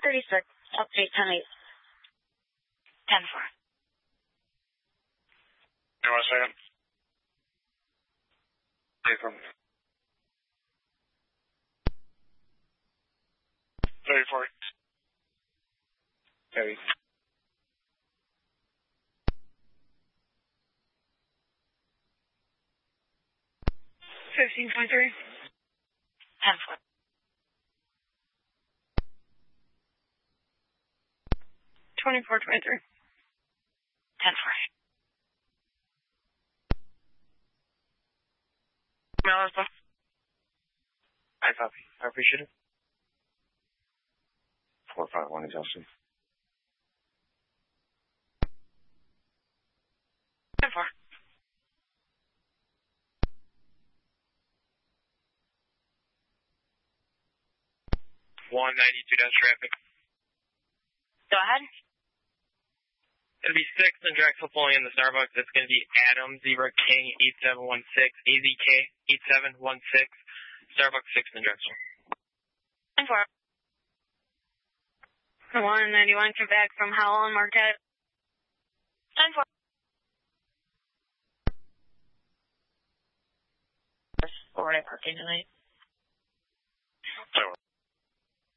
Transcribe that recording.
136, update 10-8. 10-4. Give me 1 second. From 34. 30. 15.3. 10-4. 24.23. 10-4. Melissa. I copy. I appreciate it. 451 exhausted. 10-4. 192 dash traffic. Go ahead. It'll be 6 in Drexel pulling in the Starbucks. It's going to be Adam, Zebra King, 8716, AZK, 8716, Starbucks 6 in Drexel. 10-4. 191, come back from Howell and Marquette. 10-4. Overnight parking tonight.